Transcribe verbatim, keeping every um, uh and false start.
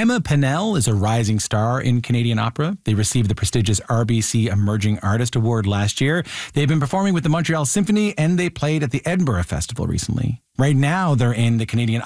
Emma Pennell is a rising star in Canadian opera. They received the prestigious R B C Emerging Artist Award last year. They've been performing with the Montreal Symphony, and they played at the Edinburgh Festival recently. Right now, they're in the Canadian